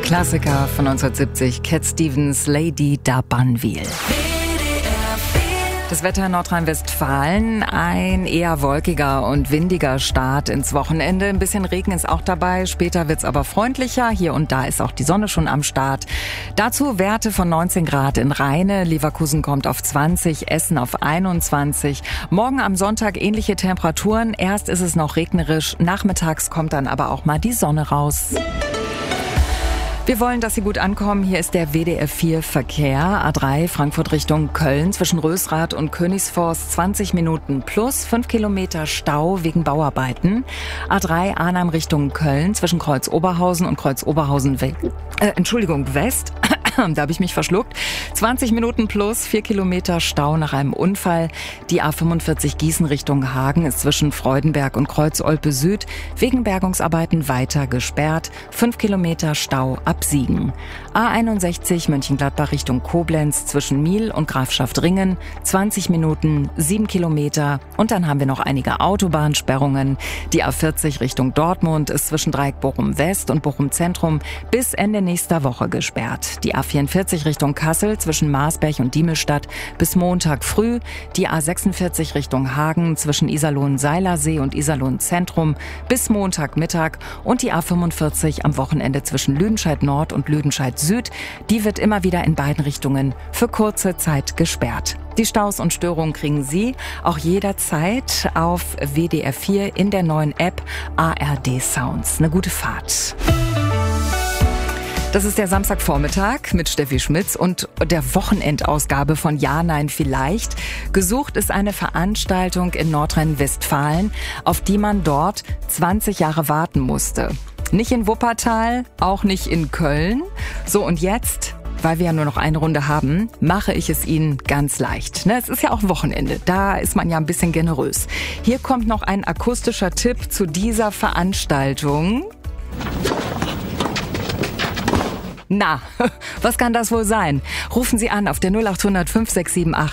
Klassiker von 1970, Cat Stevens, Lady da Banville. Das Wetter in Nordrhein-Westfalen, ein eher wolkiger und windiger Start ins Wochenende. Ein bisschen Regen ist auch dabei, später wird's aber freundlicher. Hier und da ist auch die Sonne schon am Start. Dazu Werte von 19 Grad in Rheine, Leverkusen kommt auf 20, Essen auf 21. Morgen am Sonntag ähnliche Temperaturen. Erst ist es noch regnerisch, nachmittags kommt dann aber auch mal die Sonne raus. Wir wollen, dass Sie gut ankommen. Hier ist der WDR 4 Verkehr. A3 Frankfurt Richtung Köln zwischen Rösrath und Königsforst 20 Minuten plus 5 Kilometer Stau wegen Bauarbeiten. A3 Arnhem Richtung Köln zwischen Kreuz Oberhausen und Kreuz Oberhausen West. Da habe ich mich verschluckt. 20 Minuten plus 4 Kilometer Stau nach einem Unfall. Die A45 Gießen Richtung Hagen ist zwischen Freudenberg und Kreuz Olpe Süd wegen Bergungsarbeiten weiter gesperrt. 5 Kilometer Stau ab Siegen. A61 Mönchengladbach Richtung Koblenz zwischen Miel und Grafschaft Ringen. 20 Minuten, 7 Kilometer. Und dann haben wir noch einige Autobahnsperrungen. Die A40 Richtung Dortmund ist zwischen Dreieck Bochum West und Bochum Zentrum bis Ende nächster Woche gesperrt. Die A44 Richtung Kassel zwischen Marsberg und Diemelstadt bis Montag früh. Die A46 Richtung Hagen zwischen Iserlohn-Seilersee und Iserlohn-Zentrum bis Montagmittag. Und die A45 am Wochenende zwischen Lüdenscheid Nord und Lüdenscheid Süd. Die wird immer wieder in beiden Richtungen für kurze Zeit gesperrt. Die Staus und Störungen kriegen Sie auch jederzeit auf WDR 4 in der neuen App ARD Sounds. Eine gute Fahrt. Das ist der Samstagvormittag mit Steffi Schmitz und der Wochenendausgabe von Ja, Nein, Vielleicht. Gesucht ist eine Veranstaltung in Nordrhein-Westfalen, auf die man dort 20 Jahre warten musste. Nicht in Wuppertal, auch nicht in Köln. So, und jetzt, weil wir ja nur noch eine Runde haben, mache ich es Ihnen ganz leicht. Es ist ja auch Wochenende, da ist man ja ein bisschen generös. Hier kommt noch ein akustischer Tipp zu dieser Veranstaltung. Na, was kann das wohl sein? Rufen Sie an auf der 0800 5678